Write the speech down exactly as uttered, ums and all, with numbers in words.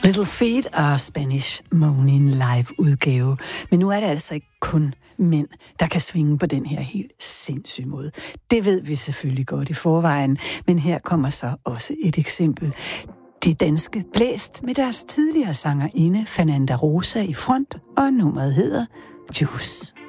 Little Feat og Spanish Moaning live-udgave. Men nu er det altså ikke kun mænd, der kan svinge på den her helt sindssyge måde. Det ved vi selvfølgelig godt i forvejen, men her kommer så også et eksempel. De danske Blæst med deres tidligere sangerinde Fernanda Rosa i front, og nummeret hedder Juice.